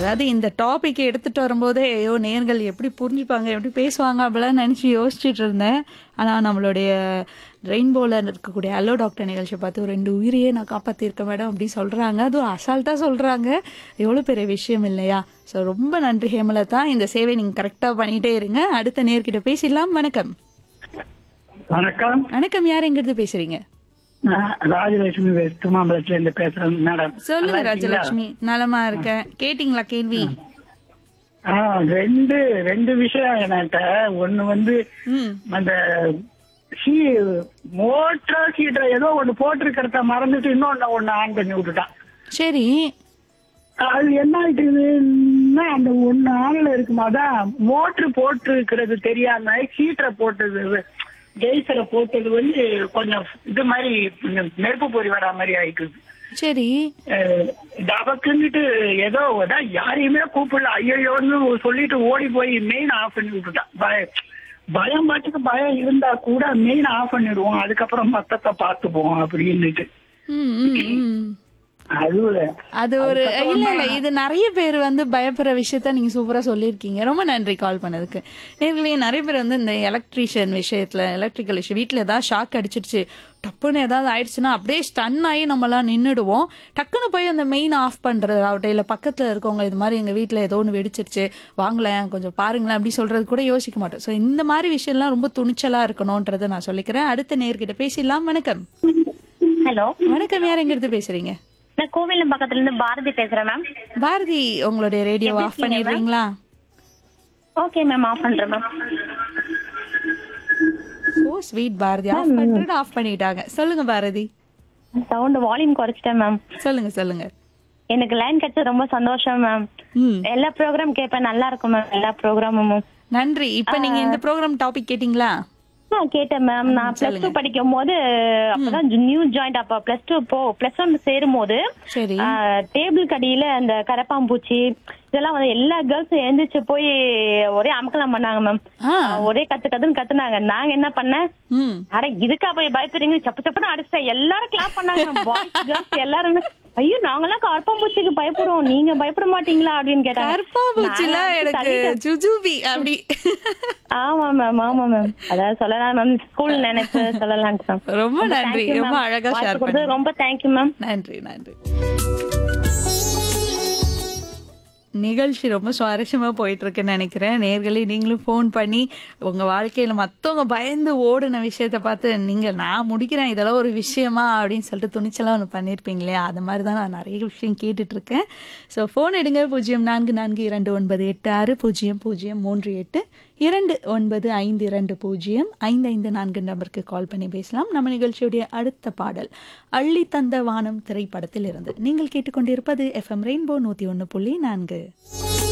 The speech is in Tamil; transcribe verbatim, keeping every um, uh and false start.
அதாவது இந்த டாபிக் எடுத்துட்டு வரும்போதே ஐயோ நேர்கள் எப்படி புரிஞ்சுப்பாங்க எப்படி பேசுவாங்க அப்படிலாம் நினச்சி யோசிச்சுட்டு இருந்தேன். ஆனால் நம்மளுடைய ரெயின்போல இருக்கக்கூடிய ஹலோ டாக்டர் நிகழ்ச்சியை பார்த்து ஒரு ரெண்டு உயிரையே நான் காப்பாற்றிருக்கேன் மேடம் அப்படி சொல்கிறாங்க. அதுவும் அசால்ட்டாக சொல்கிறாங்க. எவ்வளோ பெரிய விஷயம் இல்லையா? ஸோ ரொம்ப நன்றி ஹேமலதா. இந்த சேவை நீங்கள் கரெக்டாக பண்ணிகிட்டே இருங்க. அடுத்த நேர்கிட்ட பேசிடலாம். வணக்கம். வணக்கம். வணக்கம். யார் எங்கிருந்து பேசுறீங்க? நான் ராஜலட்சுமி வெஸ்ட் மாம்பலத்துல இருந்து பேசுறேன் மேடம். சொல்லுங்க ராஜலட்சுமி. நலமா இருக்கேன். கேட்டீங்களா கேள்வி? ஆ, ரெண்டு ரெண்டு விஷயம் என்கிட்ட. ஒண்ணு வந்து ம் அந்த மோட்டர் ஹீட்டர் ஏதோ ஒண்ணு போட்டிருக்கிறத மறந்துட்டு இன்னொன்னு ஒண்ணு ஆன் பண்ணி விட்டுட்டான். சரி. அது என்ன ஆயிட்டுதுன்னா அந்த ஒண்ணு ஆன்ல இருக்குமாதான் மோட்டர் போட்டு இருக்கிறது தெரியாம ஹீட்டரை போட்டது கெய்சரை போட்டது வந்து கொஞ்சம் இது மாதிரி கொஞ்சம் நெருப்பு பொறி வரா மாதிரி ஆயிட்டுது. சரி. டபக்குன்னுட்டு ஏதோ அதான் யாரையுமே கூப்பிடல, ஐயோன்னு சொல்லிட்டு ஓடி போய் மெயின் ஆஃப் பண்ணி விட்டுட்டான். பய பயம் பாட்டுக்கு பயம் இருந்தா கூட மெயின் ஆஃப் பண்ணிடுவோம், அதுக்கப்புறம் மத்தத்தை பார்த்துப்போம் அப்படின்னுட்டு. ம் ம், ம். அது அது ஒரு இல்ல இல்ல இது நிறைய பேர் வந்து பயப்படுற விஷயத்த நீங்க சூப்பரா சொல்லியிருக்கீங்க. ரொம்ப நன்றி கால் பண்ணதுக்கு. நேர்களே நிறைய பேர் வந்து இந்த எலக்ட்ரீஷியன் விஷயத்துல எலக்ட்ரிக்கல் விஷயம் வீட்டுல ஏதாவது ஷாக் அடிச்சிருச்சு டப்புன்னு ஏதாவது ஆயிடுச்சுன்னா அப்படியே ஸ்டன் ஆகி நம்மளாம் நின்றுடுவோம். டக்குன்னு போய் அந்த மெயின் ஆஃப் பண்றது ஆகட்டும், இல்ல பக்கத்துல இருக்கவங்க இது மாதிரி எங்க வீட்டுல ஏதோ ஒன்று வெடிச்சிருச்சு வாங்கலேன் கொஞ்சம் பாருங்களேன் அப்படி சொல்றது கூட யோசிக்க மாட்டோம். ஸோ இந்த மாதிரி விஷயம்லாம் ரொம்ப துணிச்சலா இருக்கணும்ன்றதை நான் சொல்லிக்கிறேன். அடுத்த நேர்கிட்ட பேசிடலாம். வணக்கம். ஹலோ வணக்கம். யார் எங்க இருந்து பேசுறீங்க? நான் கோவிலம் பக்கத்துல இருந்து பாரதி பேசுறேன் மேம். பாரதி, உங்களுடைய ரேடியோ ஆஃப் பண்ணிடுறீங்களா? ஓகே மேம், ஆஃப் பண்றேன் ma'am. So sweet. Bharathi of பண்ணிட்டு ஆஃப் பண்ணிட்டாங்க. சொல்லுங்க பாரதி. Sound volume குறைச்சிட்டேன் ma'am. சொல்லுங்க சொல்லுங்க. எனக்கு லைன் கிடைச்சது ரொம்ப சந்தோஷம் மேம். ம் எல்லா ப்ரோக்ராம் கேட்பேன், நல்லா இருக்கும் மேம் எல்லா ப்ரோக்ராமும். நன்றி. இப்ப நீங்க இந்த ப்ரோக்ராம் டாபிக் கேட்டீங்களா? கேட்டேன் மேம். நான் பிளஸ் டூ படிக்கும் போது அப்பதான் நியூ ஜாயிண்ட். அப்ப பிளஸ் டூ போ பிளஸ் ஒன் சேரும் போது சரி. டேபிள் கடியில அந்த கரப்பாம்பூச்சி இதெல்லாம் வந்து எல்லா கேர்ள்ஸும் எழுந்திரிச்சு போய் ஒரே அமக்கலாம் பண்ணாங்க மேம். ஆ. ஒரே கத்து கத்துன்னு கத்துனாங்க. நாங்க என்ன பண்ணேன், ம் அட இதுக்கா போய் பயப்படுறீங்க சப்பு சப்புன்னு அடிச்சிட்டேன். எல்லாரும் கிளாப் பண்ணாங்க. பாய்ஸ் கேர்ள்ஸ் எல்லாரும் ஐயோ நாங்கெல்லாம் கரப்பாம்பூச்சிக்கு பயப்படுவோம், நீங்க பயப்பட மாட்டீங்களா அப்படின்னு கேட்டாங்க. கருப்பாம்பூச்சிலாம் எனக்கு ஜுஜுபி அப்படி. ஆமா மேம் ஆமா மேம். அதாவது சொல்லலாம் மேம், ஸ்கூல் நினைப்பு சொல்லலாம் மேம். ரொம்ப நன்றி. ரொம்ப அழகா ஷேர் பண்ணீங்க. ரொம்ப தேங்க்யூ மேம். நன்றி நன்றி. நிகழ்ச்சி ரொம்ப சுவாரஸ்யமா போயிட்டு இருக்குன்னு நினைக்கிறேன். நேர்களே நீங்களும் ஃபோன் பண்ணி உங்க வாழ்க்கையில மத்தவங்க பயந்து ஓடுன விஷயத்த பார்த்து நீங்க நான் முடிக்கிறேன் இதெல்லாம் ஒரு விஷயமா அப்படின்னு சொல்லிட்டு துணிச்சலாம் ஒன்று பண்ணியிருப்பீங்க இல்லையா? அது மாதிரி தான் நான் நிறைய விஷயம் கேட்டுட்டு இருக்கேன். ஸோ ஃபோன் எடுங்க. பூஜ்ஜியம் நான்கு நான்கு இரண்டு ஒன்பது எட்டு ஆறு பூஜ்ஜியம் பூஜ்ஜியம் மூன்று எட்டு இரண்டு ஒன்பது ஐந்து இரண்டு பூஜ்ஜியம் ஐந்து ஐந்து நான்கு நம்பருக்கு கால் பண்ணி பேசலாம். நம்ம நிகழ்ச்சியுடைய அடுத்த பாடல் அள்ளி தந்த வானம் திரைப்படத்தில் இருந்து. நீங்கள் கேட்டுக்கொண்டிருப்பது எஃப்எம் ரெயின்போ நூத்தி ஒன்று புள்ளி நான்கு.